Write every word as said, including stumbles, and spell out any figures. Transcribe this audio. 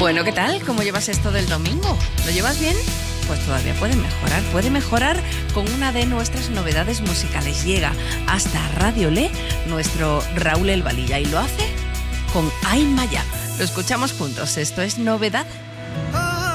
Bueno, ¿qué tal? ¿Cómo llevas esto del domingo? ¿Lo llevas bien? Pues todavía puede mejorar. Puede mejorar con una de nuestras novedades musicales. Llega hasta Radio Le nuestro Raúl El Valilla y lo hace con Ay Maya. Lo escuchamos juntos. Esto es Novedad.